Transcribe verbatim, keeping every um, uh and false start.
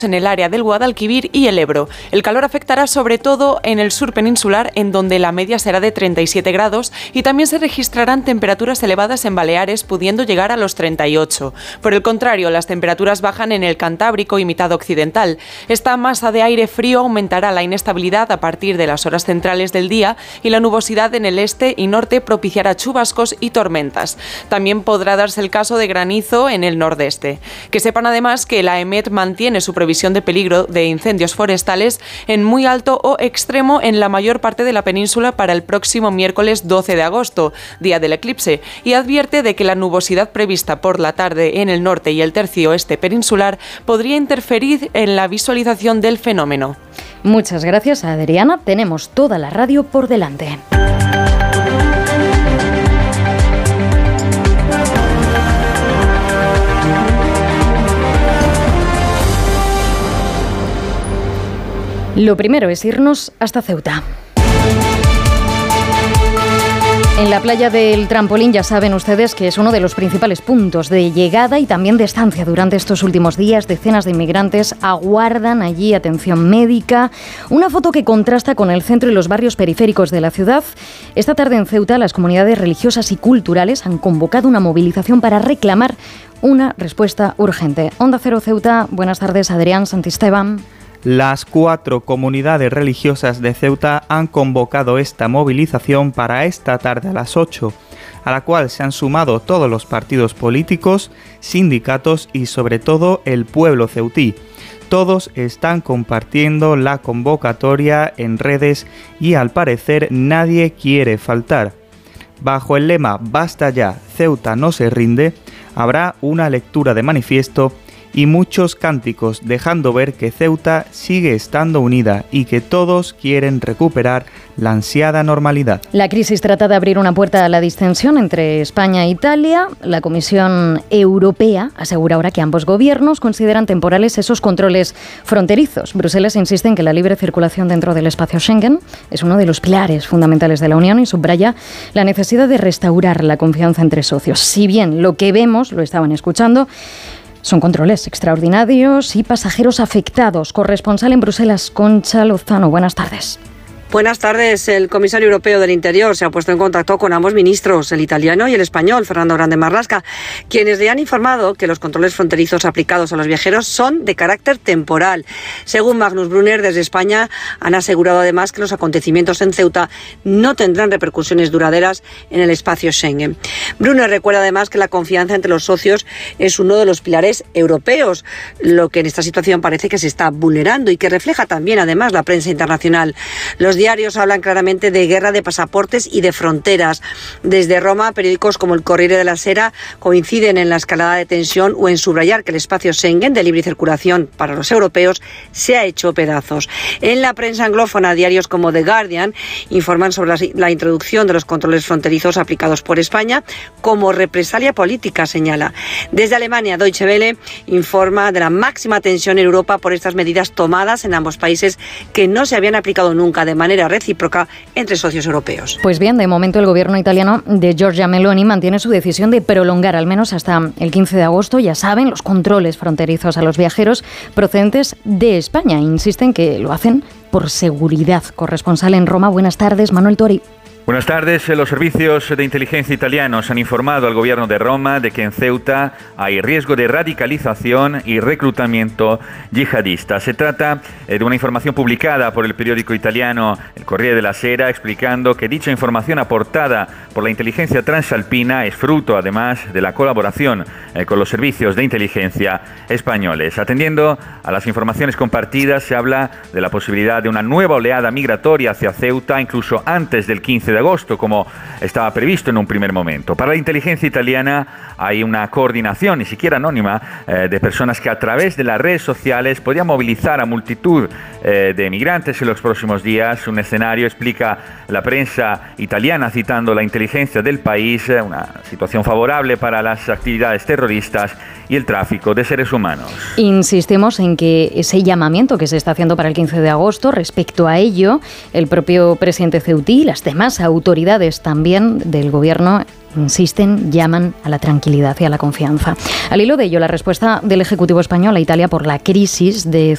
en el área del Guadalquivir y el Ebro. El calor afectará sobre todo en el sur peninsular, en donde la media será de treinta y siete grados, y también se registrarán temperaturas elevadas en Baleares, pudiendo llegar a los treinta y ocho. Por el contrario, las temperaturas bajan en el Cantábrico y mitad occidental. Esta masa de aire frío aumentará la inestabilidad a partir de las horas centrales del día, y la nubosidad en el este y norte propiciará chubascos y tormentas. También podrá darse el caso de granizo en el nordeste. Que sepan además que la EMET mantiene su previsión de peligro de incendios forestales en muy alto o extremo en la mayor parte de la península para el próximo miércoles doce de agosto, día del eclipse, y advierte de que la nubosidad prevista por la tarde en el norte y el tercio oeste peninsular podría interferir en la visualización del fenómeno. Muchas gracias, Adriana. Tenemos toda la radio por delante. Lo primero es irnos hasta Ceuta. En la playa del Trampolín ya saben ustedes que es uno de los principales puntos de llegada y también de estancia durante estos últimos días. Decenas de inmigrantes aguardan allí atención médica. Una foto que contrasta con el centro y los barrios periféricos de la ciudad. Esta tarde en Ceuta las comunidades religiosas y culturales han convocado una movilización para reclamar una respuesta urgente. Onda Cero Ceuta, buenas tardes, Adrián Santisteban. Las cuatro comunidades religiosas de Ceuta han convocado esta movilización para esta tarde a las ocho, a la cual se han sumado todos los partidos políticos, sindicatos y sobre todo el pueblo ceutí. Todos están compartiendo la convocatoria en redes y al parecer nadie quiere faltar. Bajo el lema "Basta ya, Ceuta no se rinde", habrá una lectura de manifiesto y muchos cánticos dejando ver que Ceuta sigue estando unida y que todos quieren recuperar la ansiada normalidad. La crisis trata de abrir una puerta a la distensión entre España e Italia. La Comisión Europea asegura ahora que ambos gobiernos consideran temporales esos controles fronterizos. Bruselas insiste en que la libre circulación dentro del espacio Schengen es uno de los pilares fundamentales de la Unión y subraya la necesidad de restaurar la confianza entre socios. Si bien lo que vemos, lo estaban escuchando, son controles extraordinarios y pasajeros afectados. Corresponsal en Bruselas, Concha Lozano. Buenas tardes. Buenas tardes. El comisario europeo del Interior se ha puesto en contacto con ambos ministros, el italiano y el español, Fernando Grande Marlaska, quienes le han informado que los controles fronterizos aplicados a los viajeros son de carácter temporal. Según Magnus Brunner, desde España han asegurado además que los acontecimientos en Ceuta no tendrán repercusiones duraderas en el espacio Schengen. Brunner recuerda además que la confianza entre los socios es uno de los pilares europeos, lo que en esta situación parece que se está vulnerando y que refleja también además la prensa internacional. Los diarios hablan claramente de guerra de pasaportes y de fronteras. Desde Roma, periódicos como el Corriere della Sera coinciden en la escalada de tensión o en subrayar que el espacio Schengen de libre circulación para los europeos se ha hecho pedazos. En la prensa anglófona, diarios como The Guardian informan sobre la, la introducción de los controles fronterizos aplicados por España como represalia política, señala. Desde Alemania, Deutsche Welle informa de la máxima tensión en Europa por estas medidas tomadas en ambos países que no se habían aplicado nunca de manera recíproca entre socios europeos. Pues bien, de momento el gobierno italiano de Giorgia Meloni mantiene su decisión de prolongar al menos hasta el quince de agosto, ya saben, los controles fronterizos a los viajeros procedentes de España. Insisten que lo hacen por seguridad. Corresponsal en Roma, buenas tardes, Manuel Tori. Buenas tardes. Los servicios de inteligencia italianos han informado al gobierno de Roma de que en Ceuta hay riesgo de radicalización y reclutamiento yihadista. Se trata de una información publicada por el periódico italiano El Corriere della Sera, explicando que dicha información aportada por la inteligencia transalpina es fruto, además, de la colaboración con los servicios de inteligencia españoles. Atendiendo a las informaciones compartidas, se habla de la posibilidad de una nueva oleada migratoria hacia Ceuta, incluso antes del quince de agosto, como estaba previsto en un primer momento. Para la inteligencia italiana hay una coordinación, ni siquiera anónima, eh, de personas que a través de las redes sociales podían movilizar a multitud eh, de migrantes en los próximos días. Un escenario, explica la prensa italiana citando la inteligencia del país, una situación favorable para las actividades terroristas y el tráfico de seres humanos. Insistimos en que ese llamamiento que se está haciendo para el quince de agosto, respecto a ello, el propio presidente ceutí y las demás autoridades también del gobierno insisten, llaman a la tranquilidad y a la confianza. Al hilo de ello, la respuesta del Ejecutivo español a Italia por la crisis de